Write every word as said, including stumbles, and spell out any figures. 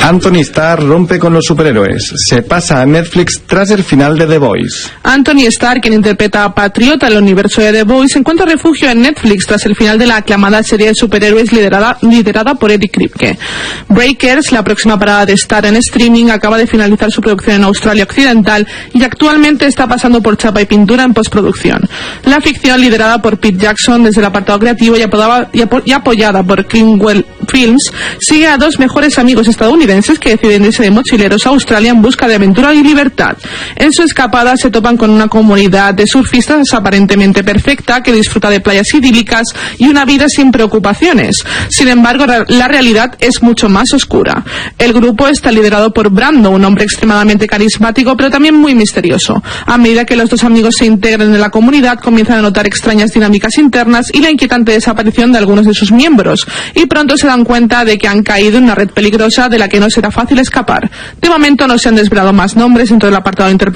Anthony Starr rompe con los superhéroes. Se pasa a Netflix tras el final de The Boys. Anthony Starr, quien interpreta a Patriota en el universo de The Boys, encuentra refugio en Netflix tras el final de la aclamada serie de superhéroes liderada, liderada por Eddie Kripke. Breakers, la próxima parada de Starr en streaming, acaba de finalizar su producción en Australia Occidental y actualmente está pasando por chapa y pintura en postproducción. La ficción, liderada por Pete Jackson desde el apartado creativo y, apodaba, y, apo, y apoyada por Kingwell Films, sigue a dos mejores amigos estadounidenses que deciden irse de mochileros a Australia en busca de aventura y libertad. En su escapada se topan con una comunidad de surfistas aparentemente perfecta que disfruta de playas idílicas y una vida sin preocupaciones. Sin embargo, la realidad es mucho más oscura. El grupo está liderado por Brando, un hombre extremadamente carismático pero también muy misterioso. A medida que los dos amigos se integran en la comunidad, comienzan a notar extrañas dinámicas internas y la inquietante desaparición de algunos de sus miembros, y pronto se dan cuenta de que han caído en una red peligrosa de la que no será fácil escapar. De momento no se han desvelado más nombres dentro del apartado de interpretación